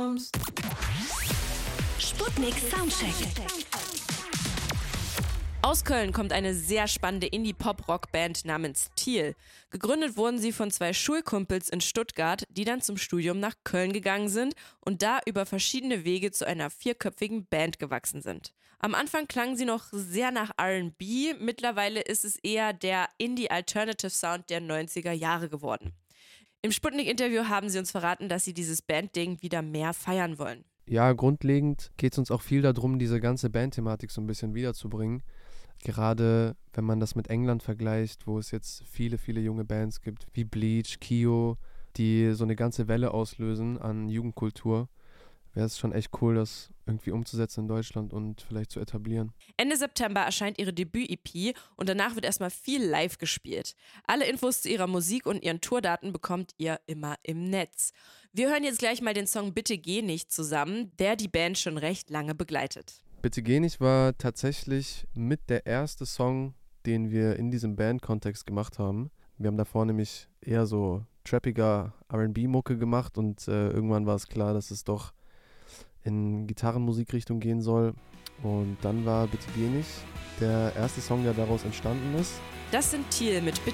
kommst. Sputnik Soundcheck. Aus Köln kommt eine sehr spannende Indie-Pop-Rock-Band namens Thiel. Gegründet wurden sie von 2 Schulkumpels in Stuttgart, die dann zum Studium nach Köln gegangen sind und da über verschiedene Wege zu einer 4-köpfigen Band gewachsen sind. Am Anfang klangen sie noch sehr nach R&B, mittlerweile ist es eher der Indie-Alternative-Sound der 90er Jahre geworden. Im Sputnik-Interview haben sie uns verraten, dass sie dieses Band-Ding wieder mehr feiern wollen. Ja, grundlegend geht es uns auch viel darum, diese ganze Bandthematik so ein bisschen wiederzubringen. Gerade wenn man das mit England vergleicht, wo es jetzt viele, viele junge Bands gibt, wie Bleach, Kio, die so eine ganze Welle auslösen an Jugendkultur, wäre es schon echt cool, das irgendwie umzusetzen in Deutschland und vielleicht zu etablieren. Ende September erscheint ihre Debüt-EP und danach wird erstmal viel live gespielt. Alle Infos zu ihrer Musik und ihren Tourdaten bekommt ihr immer im Netz. Wir hören jetzt gleich mal den Song Bitte geh nicht zusammen, der die Band schon recht lange begleitet. Bitte geh nicht war tatsächlich mit der erste Song, den wir in diesem Band-Kontext gemacht haben. Wir haben davor nämlich eher so trappiger R&B-Mucke gemacht und irgendwann war es klar, dass es doch in Gitarrenmusikrichtung gehen soll. Und dann war Bitte geh nicht der erste Song, der daraus entstanden ist. Das sind Thiel mit